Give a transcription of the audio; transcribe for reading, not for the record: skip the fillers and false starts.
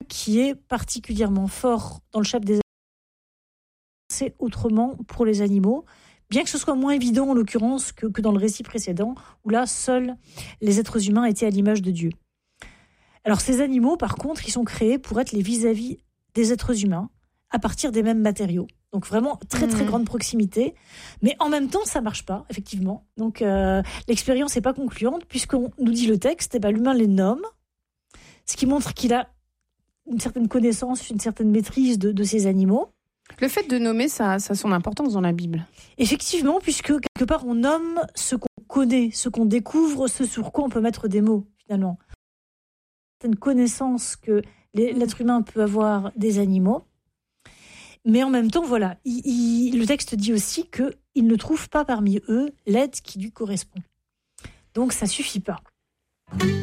qui est particulièrement fort dans le chapitre des c'est autrement pour les animaux, bien que ce soit moins évident en l'occurrence que dans le récit précédent, où là, seuls les êtres humains étaient à l'image de Dieu. Alors ces animaux, par contre, ils sont créés pour être les vis-à-vis des êtres humains, à partir des mêmes matériaux. Donc vraiment, très très grande proximité. Mais en même temps, ça ne marche pas, effectivement. Donc l'expérience n'est pas concluante, puisqu'on nous dit le texte, l'humain les nomme, ce qui montre qu'il a une certaine connaissance, une certaine maîtrise de ces animaux. Le fait de nommer, ça a son importance dans la Bible. Effectivement, puisque quelque part, on nomme ce qu'on connaît, ce qu'on découvre, ce sur quoi on peut mettre des mots, finalement. Une connaissance que l'être humain peut avoir des animaux. Mais en même temps, voilà, le texte dit aussi qu'il ne trouve pas parmi eux l'aide qui lui correspond. Donc, ça ne suffit pas.